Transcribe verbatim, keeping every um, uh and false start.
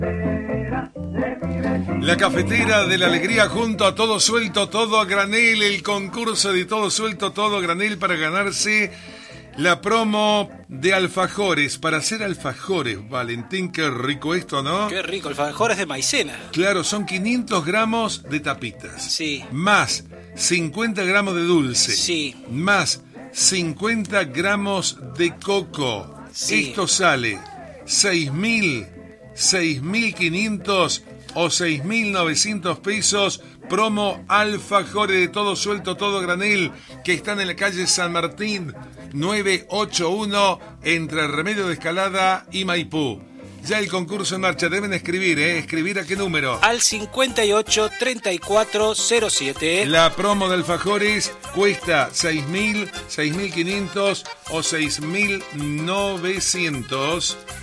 La cafetera de la alegría junto a Todo Suelto, Todo a Granel, el concurso de Todo Suelto, Todo a Granel para ganarse la promo de alfajores. Para hacer alfajores, Valentín, qué rico esto, ¿no? Qué rico, alfajores de maicena. Claro, son quinientos gramos de tapitas. Sí. Más cincuenta gramos de dulce. Sí. Más cincuenta gramos de coco. Sí. Esto sale seis mil, seis mil quinientos o seis mil novecientos pesos. Promo alfajores de Todo Suelto, Todo a Granel, que están en la calle San Martín nueve ocho uno, entre Remedio de Escalada y Maipú. Ya el concurso en marcha. Deben escribir, ¿eh? ¿Escribir a qué número? Al cincuenta y ocho, treinta y cuatro, cero siete. La promo de alfajores cuesta seis mil, seis mil quinientos o seis mil novecientos.